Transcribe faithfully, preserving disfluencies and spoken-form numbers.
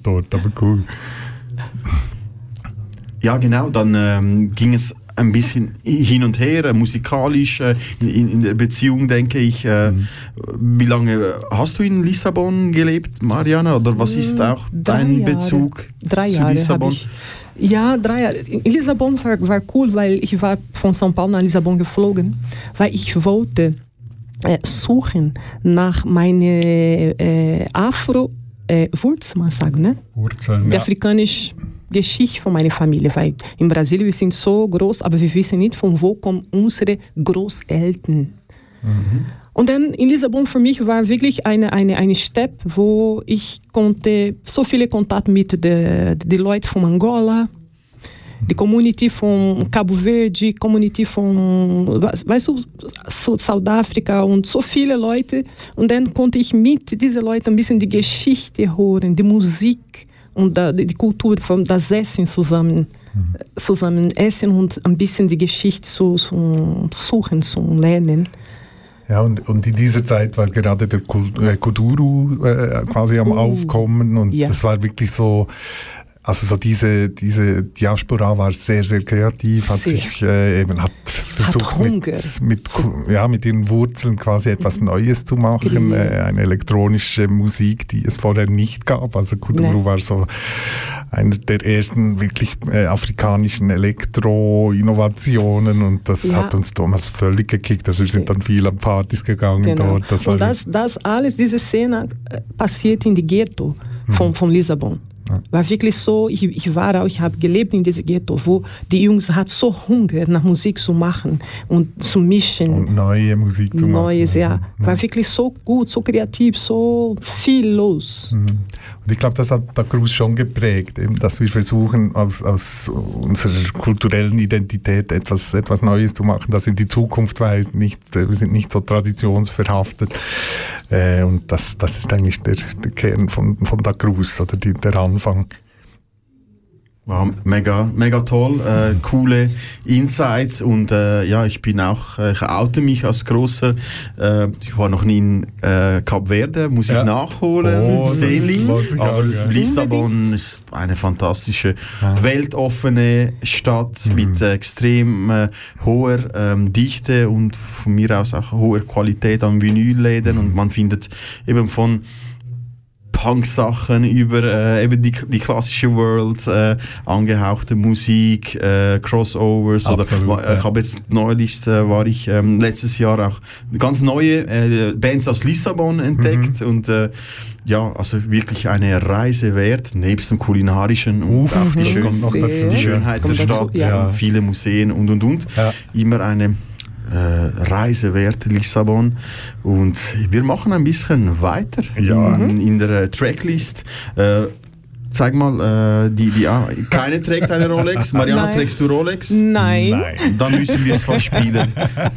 dort, aber cool. Ja, genau, dann ähm, ging es ein bisschen hin und her, äh, musikalisch, äh, in, in der Beziehung, denke ich. Äh, mhm. Wie lange hast du in Lissabon gelebt, Mariana? Oder was ist auch drei dein Jahre. Bezug drei zu Jahre Lissabon? Ich, ja, drei Jahre. In Lissabon war, war cool, weil ich war von São Paulo nach Lissabon geflogen, weil ich wollte äh, suchen nach meinen äh, Afro-Wurzeln, äh, man sagt, ne? Wurzeln, der ja. afrikanische Geschichte von meiner Familie, weil in Brasilien wir sind so groß, aber wir wissen nicht, von wo kommen unsere Großeltern. Mhm. Und dann in Lissabon für mich war wirklich eine, eine, eine Stadt, wo ich konnte so viele Kontakte mit den de Leuten von Angola, die Community von Cabo Verde, Community von, weißt du, Südafrika und so viele Leute. Und dann konnte ich mit diesen Leuten ein bisschen die Geschichte hören, die Musik und die Kultur von das Essen zusammen, mhm. zusammen essen und ein bisschen die Geschichte zu, zu suchen, zu lernen. Ja, und, und in dieser Zeit war gerade der Kuduro äh, quasi am oh. Aufkommen und ja. das war wirklich so, also so diese, diese Diaspora war sehr, sehr kreativ, hat sehr. sich äh, eben hat versucht hat mit, mit, ja, mit ihren Wurzeln quasi etwas Neues zu machen, äh, eine elektronische Musik, die es vorher nicht gab. Also Kuduro nee. war so einer der ersten wirklich äh, afrikanischen Elektro-Innovationen und das ja. hat uns damals völlig gekickt. Also wir sind dann viel an Partys gegangen genau. dort. Das und das, das alles, diese Szene äh, passiert in die Ghetto von, von Lissabon. Ja. War wirklich so, ich, ich war auch, ich habe gelebt in diesem Ghetto, wo die Jungs hat so Hunger nach Musik zu machen und zu mischen. Und neue Musik zu Neues, machen. ja. Also, war ja. wirklich so gut, so kreativ, so viel los. Mhm. Und ich glaube, das hat Da Cruz schon geprägt, eben, dass wir versuchen, aus, aus unserer kulturellen Identität etwas, etwas Neues zu machen, das in die Zukunft weist. Nicht, wir sind nicht so traditionsverhaftet. Äh, und das, das ist eigentlich der, der Kern von, von Da Cruz, oder die, der Anfang. Wow, mega, mega toll, äh, coole Insights und äh, ja, ich bin auch, äh, ich oute mich als großer, äh, ich war noch nie in äh, Kap Verde, muss ja. ich nachholen, oh, sehnlichst, aber ja. Lissabon ist eine fantastische, ja. weltoffene Stadt mhm. mit äh, extrem äh, hoher ähm, Dichte und von mir aus auch hoher Qualität an Vinylläden mhm. und man findet eben von Punk-Sachen über äh, eben die, die klassische World, äh, angehauchte Musik, äh, Crossovers. Absolut, oder äh, ich habe jetzt neulich, äh, war ich ähm, letztes Jahr auch ganz neue äh, Bands aus Lissabon entdeckt mhm. und äh, ja, also wirklich eine Reise wert, nebst dem kulinarischen und Uff, auch die, Schön- noch dazu, die Schönheit der Stadt, dazu, ja. viele Museen und und und. Ja. Immer eine Äh, Reise wert, Lissabon. Und wir machen ein bisschen weiter ja. in, in der Tracklist. Äh, zeig mal, äh, die, die, ah, keine trägt eine Rolex. Mariana, Nein. trägst du Rolex? Nein. Nein. Dann müssen wir es fast spielen.